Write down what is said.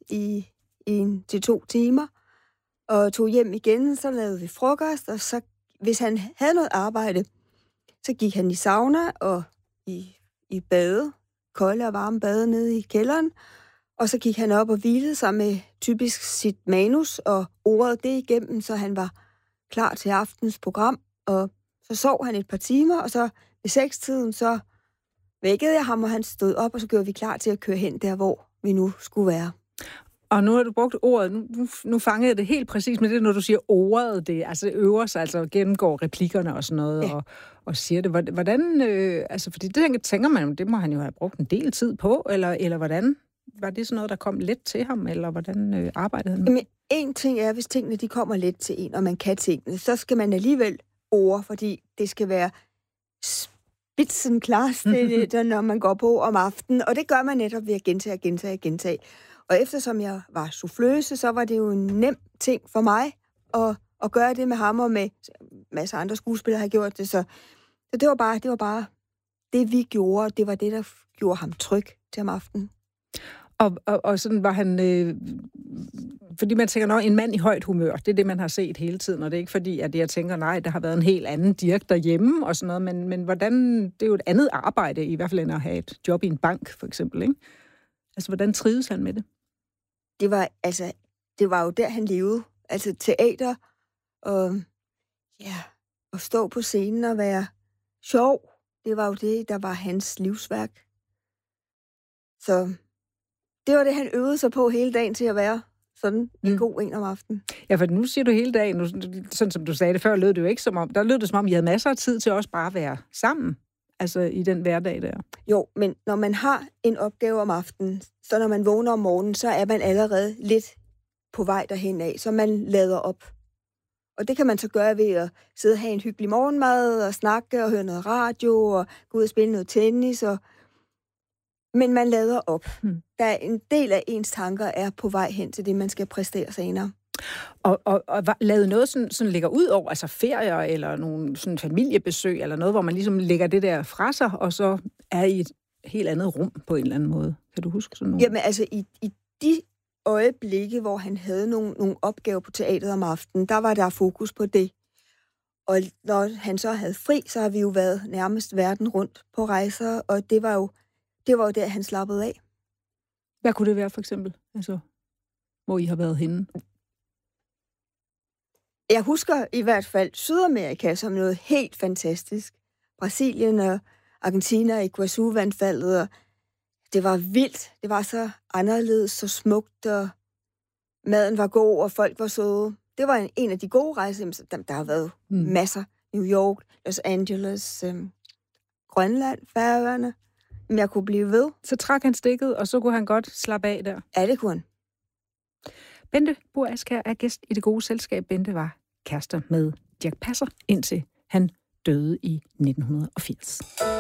i 1-2 timer, og tog hjem igen, så lavede vi frokost, og så, hvis han havde noget arbejde, så gik han i sauna og i bade, kolde og varme bade nede i kælderen, og så gik han op og hvilede sig med typisk sit manus og ordede det igennem, så han var klar til aftens program, og så sov han et par timer, og så ved 6-tiden, så vækkede jeg ham, og han stod op, og så gjorde vi klar til at køre hen der, hvor vi nu skulle være. Og nu har du brugt ordet, nu fangede jeg det helt præcis med det, når du siger ordet, det altså øver sig, altså gennemgår replikkerne og sådan noget, ja. og siger det. Hvordan, altså fordi det tænker man, det må han jo have brugt en del tid på, eller hvordan? Var det sådan noget, der kom let til ham, eller hvordan arbejdede han? Men en ting er, hvis tingene de kommer let til en, og man kan tingene, så skal man alligevel ord, fordi det skal være spidsenklart, når man går på om aftenen, og det gør man netop ved at gentage. Og eftersom jeg var souffløse, så var det jo en nem ting for mig at gøre det med ham, og med masser af andre skuespillere har gjort det, så det var bare det, vi gjorde, det var det, der gjorde ham tryg til om aftenen. Og sådan var han, fordi man tænker, en mand i højt humør, det er det, man har set hele tiden, og det er ikke fordi, at jeg tænker, nej, der har været en helt anden Dirch derhjemme og sådan noget, men hvordan, det er jo et andet arbejde, i hvert fald end at have et job i en bank, for eksempel, ikke? Altså, hvordan trives han med det? Det var jo der, han levede. Altså, teater, og at stå på scenen og være sjov, det var jo det, der var hans livsværk. Så det var det, han øvede sig på hele dagen til at være sådan en god en om aftenen. Ja, for nu siger du hele dagen, nu, sådan som du sagde det før, lød det jo ikke som om, I havde masser af tid til også bare at være sammen, altså i den hverdag der. Jo, men når man har en opgave om aftenen, så når man vågner om morgenen, så er man allerede lidt på vej derhen af, så man lader op. Og det kan man så gøre ved at sidde og have en hyggelig morgenmad, og snakke og høre noget radio, og gå ud og spille noget tennis, men man lader op. Der er en del af ens tanker er på vej hen til det, man skal præstere senere. Og lavede noget sådan ligger ud over, altså ferier eller nogle sådan familiebesøg, eller noget, hvor man ligesom lægger det der fra sig, og så er i et helt andet rum på en eller anden måde. Kan du huske sådan noget? Jamen altså, i de øjeblikke, hvor han havde nogle opgaver på teateret om aftenen, der var der fokus på det. Og når han så havde fri, så har vi jo været nærmest verden rundt på rejser, og det var jo der, han slappede af. Hvad kunne det være, for eksempel? Altså, hvor I har været henne? Jeg husker i hvert fald Sydamerika som noget helt fantastisk. Brasilien og Argentina og Iguazu-vandfaldet, og det var vildt. Det var så anderledes, så smukt, og maden var god, og folk var søde. Det var en af de gode rejser. Der har været masser. New York, Los Angeles, Grønland, Færøerne. Men jeg kunne blive ved. Så trak han stikket, og så kunne han godt slappe af der. Ja, det kunne han. Bente Buhr Askjær er gæst i Det Gode Selskab. Bente var kærester med Dirch Passer, indtil han døde i 1980.